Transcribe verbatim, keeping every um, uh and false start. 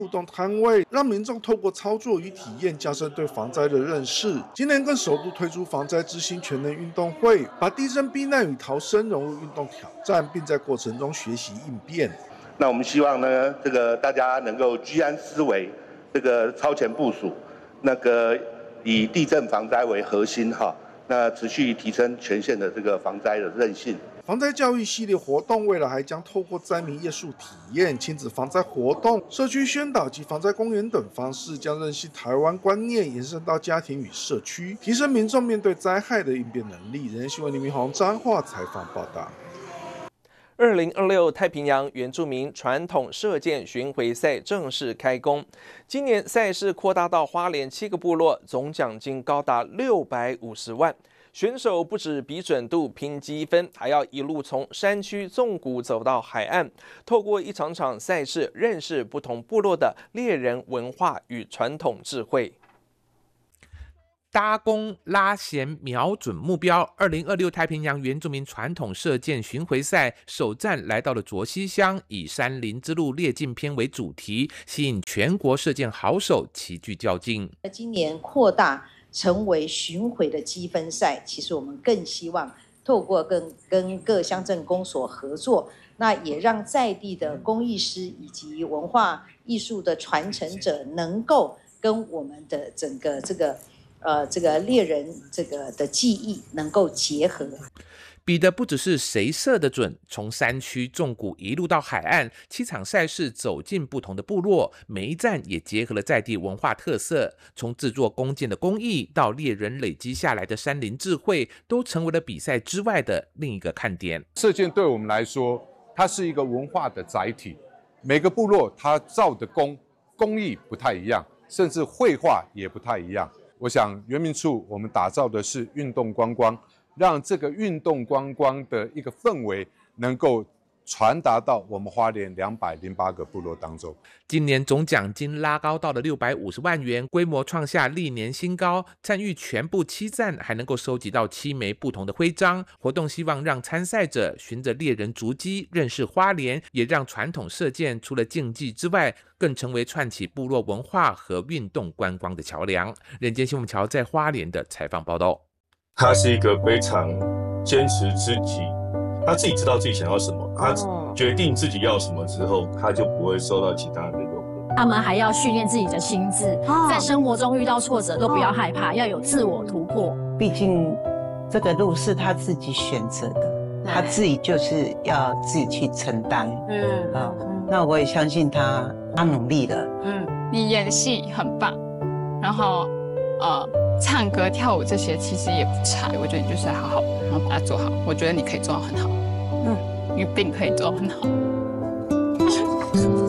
互动摊位，让民众透过操作与体验加深对防灾的认识。今年更首度推出防灾之星全能运动会，把地震避难与逃生融入运动挑战，并在过程中学习应变。 那我们希望呢，这个大家能够居安思危，这个超前部署，那个以地震防灾为核心哈，那持续提升全县的这个防灾的韧性。 防灾教育系列活动，未来还将透过灾民夜宿体验、亲子防灾活动、社区宣导及防灾公园等方式，将韧性台湾观念延伸到家庭与社区，提升民众面对灾害的应变能力。人新闻林明宏彰化采访报道。 二零二六太平洋原住民传统射箭巡回赛正式开工。今年赛事扩大到花莲七个部落，总奖金高达六百五十万。选手不止比准度、拼积分，还要一路从山区纵谷走到海岸，透过一场场赛事，认识不同部落的猎人文化与传统智慧。 搭弓、拉弦、瞄准目标。二零二六太平洋原住民传统射箭巡回赛首站来到了卓溪乡，以山林之路列境篇为主题，吸引全国射箭好手齐聚较劲。 今年扩大成为巡回的积分赛，其实我们更希望透过跟跟各乡镇公所合作，那也让在地的工艺师以及文化艺术的传承者能够跟我们的整个这个呃这个猎人这个的技艺能够结合。 比的不只是谁射得准，从山区纵谷一路到海岸，七场赛事走进不同的部落，每一站也结合了在地文化特色，从制作弓箭的工艺到猎人累积下来的山林智慧，都成为了比赛之外的另一个看点。 射箭对我们来说，它是一个文化的载体，每个部落它造的弓工艺不太一样，甚至绘画也不太一样。我想原民处我们打造的是运动观光，让这个运动观光的一个氛围能够传达到我们花莲两百零八个部落当中。 今年总奖金拉高到了六百五十万元，规模创下历年新高。参与全部七站，还能够收集到七枚不同的徽章。活动希望让参赛者循着猎人足迹认识花莲，也让传统射箭除了竞技之外，更成为串起部落文化和运动观光的桥梁。人间新闻桥在花莲的采访报道。 他是一个非常坚持自己，他自己知道自己想要什么，他决定自己要什么之后，他就不会受到其他人的诱惑。 他们还要训练自己的心智，在生活中遇到挫折都不要害怕，要有自我突破。 毕竟这个路是他自己选择的，他自己就是要自己去承担。嗯啊，那我也相信他，他努力了。 嗯，你演戏很棒，然后呃。唱歌、跳舞这些其实也不差，我觉得你就是好好，然后把它做好。我觉得你可以做到很好，嗯，你一定可以做到很好。